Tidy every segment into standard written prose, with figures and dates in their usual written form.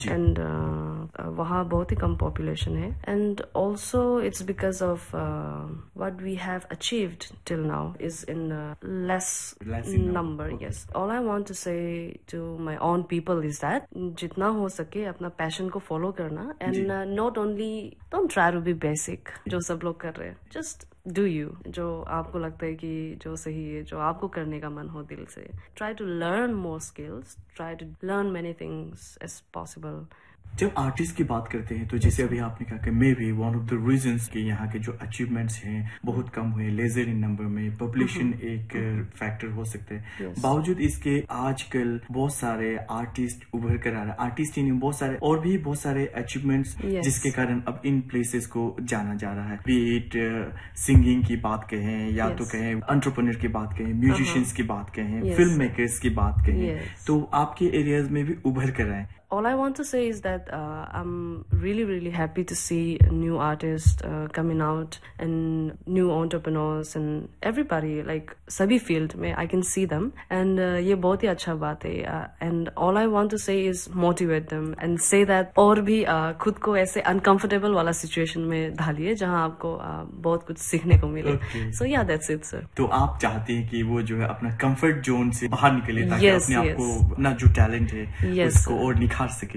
And वहाँ बहुत ही कम population है and also it's because of what we have achieved till now is in less in number. Okay. Yes, all I want to say to my own people is that जितना हो सके अपना passion को follow करना and not only don't try to be basic जो सब लोग कर रहे हैं. जस्ट डू यू जो आपको लगता है कि जो सही है, जो आपको करने का मन हो दिल से. Try to learn more skills, try to learn many things as possible. जब आर्टिस्ट की बात करते हैं तो जैसे अभी आपने कहा कि may be one of the reasons कि यहाँ के जो अचीवमेंट्स हैं बहुत कम हुए, लेजर इन नंबर में, पॉपुलेशन एक फैक्टर हो सकता है. बावजूद इसके आजकल बहुत सारे आर्टिस्ट उभर कर आ रहे हैं. आर्टिस्ट ही नहीं, बहुत सारे और भी बहुत सारे अचीवमेंट्स जिसके कारण अब इन प्लेसेस को जाना जा रहा है. बी इट सिंगिंग की बात कहें या तो कहें एंटरप्रेन्योर की बात कहें, म्यूजिशियंस की बात कहें, फिल्म मेकर्स की बात कहें, तो आपके एरियाज में भी उभर कर आए. All I want to say is that I'm really, really happy to see new artists coming out and new entrepreneurs and everybody, like सभी field में I can see them and ये बहुत ही अच्छा बात है. And all I want to say is motivate them and say that और भी खुद को ऐसे uncomfortable वाला situation में डालिए जहाँ आपको बहुत कुछ सीखने को मिले. So yeah, that's it, sir. तो आप चाहते हैं कि वो जो है अपना comfort zone से बाहर निकले ताकि अपने आप को अपना जो टैलेंट है उसको और निखार सके.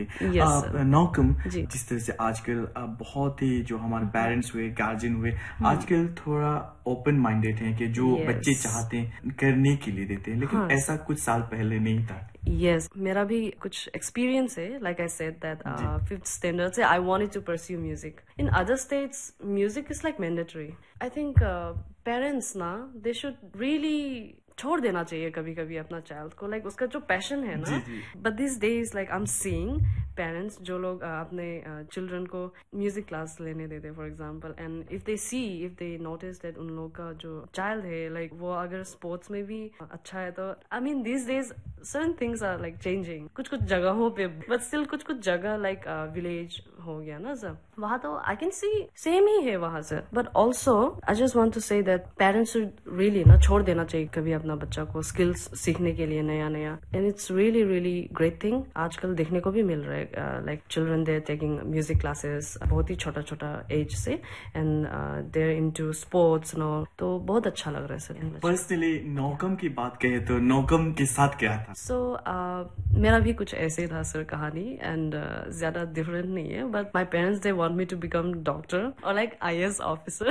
नौकम, जिस तरह से आजकल बहुत ही जो हमारे पेरेंट्स हुए, गार्जियन हुए, आजकल थोड़ा ओपन माइंडेड हैं कि जो बच्चे चाहते हैं करने के लिए देते हैं, लेकिन ऐसा कुछ साल पहले नहीं था. Yes, मेरा भी कुछ एक्सपीरियंस है. Like I said that 5th standard से I wanted to pursue music. In other states, music is like mandatory. I think parents ना they should really छोड़ देना चाहिए कभी कभी अपना चाइल्ड को, लाइक उसका जो पैशन है ना. But this days like I am seeing parents जो लोग अपने चिल्ड्रन को म्यूजिक क्लास लेने देते for example, and if they notice that उन लोग का जो चाइल्ड है लाइक वो अगर स्पोर्ट्स में भी अच्छा है तो I mean this days certain things are like changing कुछ कुछ जगहों पे, बट स्टिल कुछ कुछ जगह लाइक विलेज हो गया ना सर, वहाँ तो आई कैन सी सेम ही है वहाँ से. But also I just want to say that parents should really ना छोड़ देना चाहिए कभी अपना बच्चा को स्किल्स सीखने के लिए नया नया. And it's really really great thing आजकल देखने को भी मिल रहा है. Like children they are taking music classes बहुत ही छोटा छोटा एज से and they are into sports no, तो बहुत अच्छा लग रहा है सर. पर्सनली नौकम की बात कहे तो नौकम के साथ क्या था? सो मेरा भी कुछ ऐसे था सर कहानी, एंड ज्यादा डिफरेंट नहीं है. But my parents they want me to become doctor और like IAS officer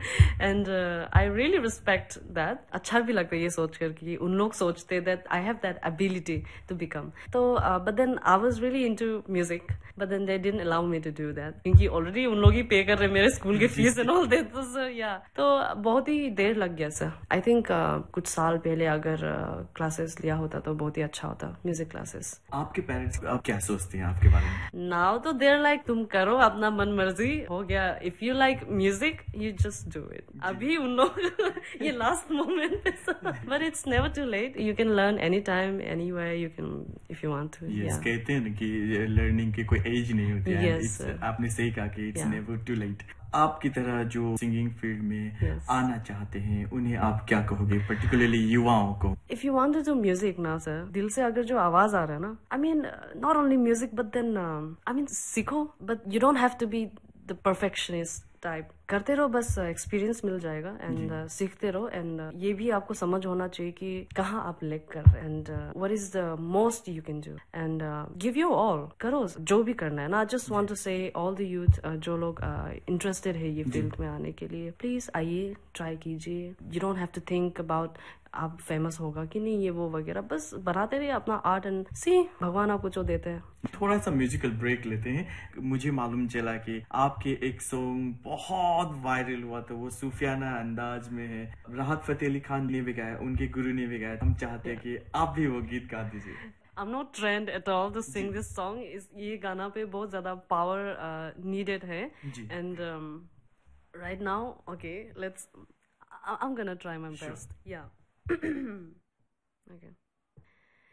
and I really respect that. अच्छा भी लगता है ये सोच कर कि उन लोग सोचते that I have that ability to become. तो but then I was really into music, but then they didn't allow me to do that क्योंकि ऑलरेडी उन लोग ही पे कर रहे मेरे स्कूल के फीस एंड ऑल दैट. तो सर या तो बहुत ही देर लग गया सर. आई थिंक कुछ साल पहले अगर क्लासेस लिया होता तो बहुत ही अच्छा होता म्यूजिक क्लासेस. आपके पेरेंट्स आप क्या सोचते हैं आपके बारे में? नाउ तो देर लाइक तुम करो अपना मन मर्जी हो गया. If you like music you just do it. अभी उन लोग ये लास्ट मोमेंट पे but it's never to late. You can learn any time any way you can if you want to. कहते हैं कि लर्निंग की कोई एज नहीं होती है. आपने सही कहा कि इट्स नेवर टू लेट. आपकी तरह जो सिंगिंग फील्ड में आना चाहते हैं उन्हें आप क्या कहोगे, पर्टिकुलरली युवाओं को? If you want to do music ना सर, दिल से अगर जो आवाज आ रहा है ना, I mean not only music but then I mean सीखो, but you don't have to be the perfectionist type. करते रहो, बस एक्सपीरियंस मिल जाएगा एंड सीखते रहो. एंड ये भी आपको समझ होना चाहिए कि कहाँ आप लैग कर रहे हैं and what is the most you can do and give you all. करो जो भी करना है ना. आई जस्ट वांट टू से ऑल द यूथ जो लोग इंटरेस्टेड है ये फील्ड में आने के लिए, प्लीज आइए, ट्राई कीजिए. You don't have to think about आप फेमस होगा कि नहीं ये वो वगैरह, बस बनाते रहिए अपना आर्ट एंड सी भगवान आपको जो देते हैं. थोड़ा सा म्यूजिकल ब्रेक लेते हैं. मुझे मालूम चला कि आपके एक सॉन्ग बहुत वायरल हुआ था, वो सूफियाना अंदाज में है, राहत फतेह अली खान ने भी गाया, उनके गुरु ने भी गाया. हम चाहते हैं कि आप भी वो गीत गा दीजिए. I'm not trained at all to sing this song. ये गाना पे बहुत ज्यादा पावर needed है. And right now, okay, I'm gonna try my best. Yeah. Okay.